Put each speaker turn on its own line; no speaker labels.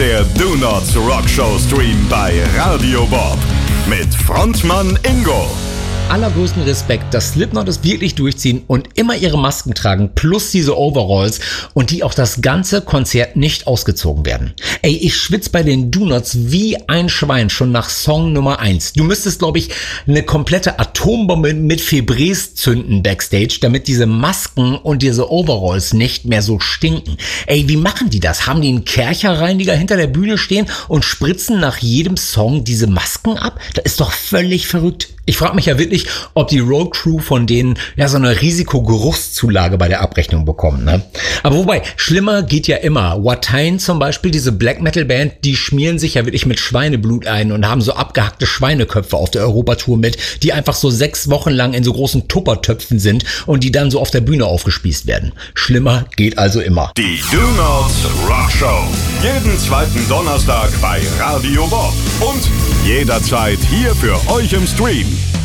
Der Do Nots Rock Show Stream bei Radio Bob mit Frontmann Ingo.
Allergrößten Respekt, dass Slipknot es wirklich durchziehen und immer ihre Masken tragen, plus diese Overalls und die auch das ganze Konzert nicht ausgezogen werden. Ey, ich schwitze bei den Do Nots wie ein Schwein schon nach Song Nummer 1. Du müsstest, glaube ich, eine komplette Atombombe mit Febreze zünden backstage, damit diese Masken und diese Overalls nicht mehr so stinken. Ey, wie machen die das? Haben die einen Kercherreiniger hinter der Bühne stehen und spritzen nach jedem Song diese Masken ab? Das ist doch völlig verrückt. Ich frage mich ja wirklich, ob die Road Crew von denen ja so eine Risikogeruchszulage bei der Abrechnung bekommen, ne? Aber wobei, schlimmer geht ja immer. Watain zum Beispiel, diese Black Metal Band, die schmieren sich ja wirklich mit Schweineblut ein und haben so abgehackte Schweineköpfe auf der Europatour mit, die einfach so 6 Wochen lang in so großen Tuppertöpfen sind und die dann so auf der Bühne aufgespießt werden. Schlimmer geht also immer.
Die Do Nots Rock Show. Jeden zweiten Donnerstag bei Radio Bob. Und jederzeit hier für euch im Stream.